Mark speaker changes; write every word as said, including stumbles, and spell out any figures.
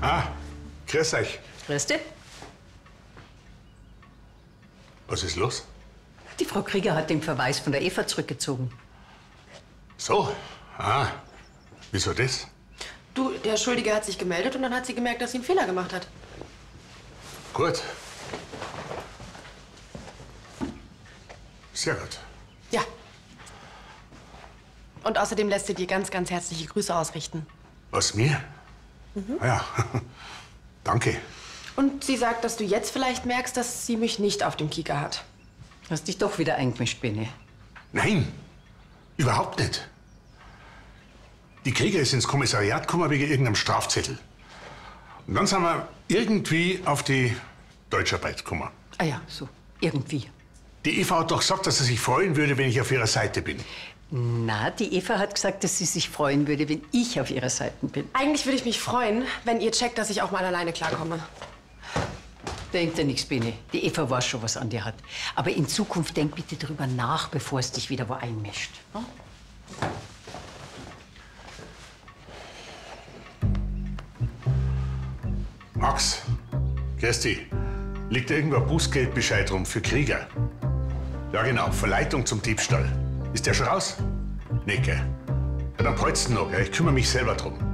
Speaker 1: Ah, grüß euch.
Speaker 2: Grüß dich.
Speaker 1: Was ist los?
Speaker 2: Die Frau Krieger hat den Verweis von der Eva zurückgezogen.
Speaker 1: So? Ah, wieso das?
Speaker 3: Du, der Schuldige hat sich gemeldet und dann hat sie gemerkt, dass sie einen Fehler gemacht hat.
Speaker 1: Gut. Sehr gut.
Speaker 3: Ja. Und außerdem lässt sie dir ganz, ganz herzliche Grüße ausrichten.
Speaker 1: Aus mir? Mhm. Ah ja, danke.
Speaker 3: Und sie sagt, dass du jetzt vielleicht merkst, dass sie mich nicht auf dem Kieker hat.
Speaker 2: Hast dich doch wieder eingemischt, Bene.
Speaker 1: Nein, überhaupt nicht. Die Krieger ist ins Kommissariat gekommen wegen irgendeinem Strafzettel. Und dann sind wir irgendwie auf die Deutscharbeit gekommen.
Speaker 2: Ah ja, so, irgendwie.
Speaker 1: Die Eva hat doch gesagt, dass sie sich freuen würde, wenn ich auf ihrer Seite bin.
Speaker 2: Na, die Eva hat gesagt, dass sie sich freuen würde, wenn ich auf ihrer Seite bin.
Speaker 3: Eigentlich würde ich mich freuen, wenn ihr checkt, dass ich auch mal alleine klarkomme.
Speaker 2: Denk dir nichts, Bene. Die Eva weiß schon, was an dir hat. Aber in Zukunft denk bitte drüber nach, bevor es dich wieder wo einmischt. Hm?
Speaker 1: Max, grüß dich. Liegt da irgendwo ein Bußgeldbescheid rum für Krieger? Ja genau, Verleitung zum Diebstahl. Ist der schon raus? Nee, gell? Ja, dann behalt's ihn noch, gell? Ich kümmere mich selber drum.